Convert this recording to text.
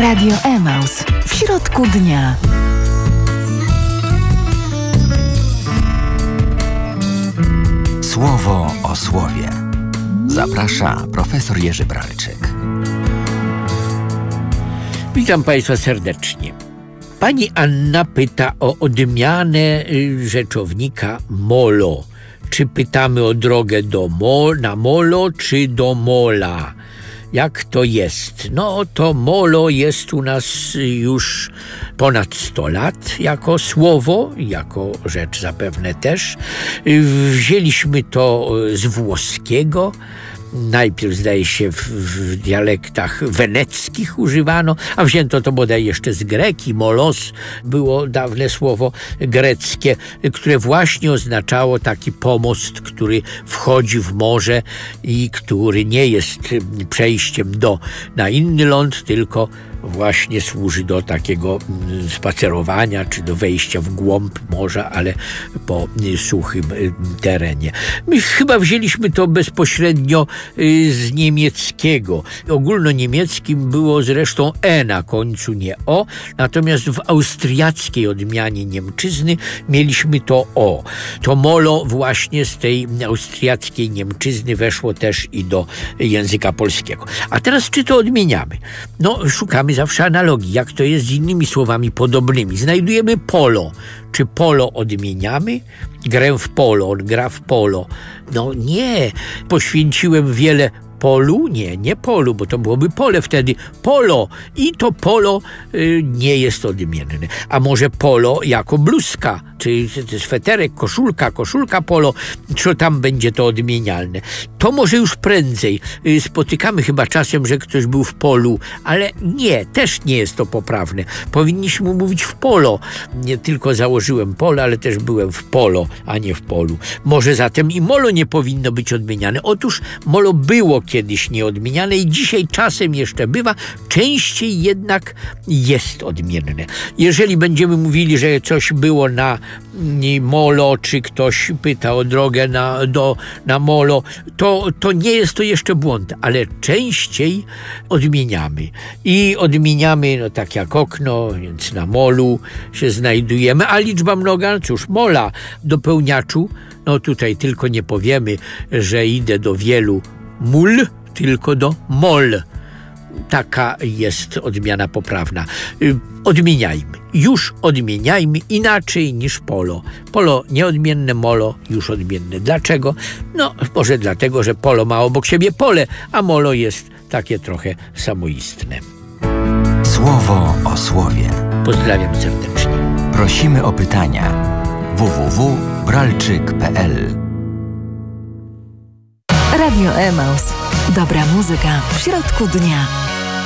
Radio Emaus w środku dnia. Słowo o słowie. Zaprasza profesor Jerzy Bralczyk. Witam Państwa serdecznie. Pani Anna pyta o odmianę rzeczownika molo. Czy pytamy o drogę na molo, czy do mola? Jak to jest? No to molo jest u nas już ponad 100 lat jako słowo, jako rzecz zapewne też. Wzięliśmy to z włoskiego. Najpierw, zdaje się, w dialektach weneckich używano, a wzięto to bodaj jeszcze z greki. Molos było dawne słowo greckie, które właśnie oznaczało taki pomost, który wchodzi w morze i który nie jest przejściem na inny ląd, tylko właśnie służy do takiego spacerowania, czy do wejścia w głąb morza, ale po suchym terenie. My chyba wzięliśmy to bezpośrednio z niemieckiego. Ogólnoniemieckim było zresztą e na końcu, nie o, natomiast w austriackiej odmianie niemczyzny mieliśmy to o. To molo właśnie z tej austriackiej niemczyzny weszło też i do języka polskiego. A teraz czy to odmieniamy? No, szukamy zawsze analogii, jak to jest z innymi słowami podobnymi. Znajdujemy polo. Czy polo odmieniamy? Grę w polo, on gra w polo. No nie, poświęciłem wiele polu? Nie polu, bo to byłoby pole wtedy. Polo. I to polo nie jest odmienne. A może polo jako bluzka, czy sweterek, koszulka polo, czy tam będzie to odmienialne. To może już prędzej. Spotykamy chyba czasem, że ktoś był w polu, ale nie, też nie jest to poprawne. Powinniśmy mówić w polo. Nie tylko założyłem polo, ale też byłem w polo, a nie w polu. Może zatem i molo nie powinno być odmieniane. Otóż molo było kiedyś nieodmieniane i dzisiaj czasem jeszcze bywa, częściej jednak jest odmienne. Jeżeli będziemy mówili, że coś było na molo, czy ktoś pyta o drogę na molo, to nie jest to jeszcze błąd, ale częściej odmieniamy. I odmieniamy, no tak jak okno, więc na molu się znajdujemy, a liczba mnoga, cóż, mola, dopełniaczu, no tutaj tylko nie powiemy, że idę do wielu mól, tylko do mol. Taka jest odmiana poprawna. Odmieniajmy. Już odmieniajmy inaczej niż polo. Polo nieodmienne, molo już odmienne. Dlaczego? No, może dlatego, że polo ma obok siebie pole, a molo jest takie trochę samoistne. Słowo o słowie. Pozdrawiam serdecznie. Prosimy o pytania. www.bralczyk.pl Radio Emaus. Dobra muzyka w środku dnia.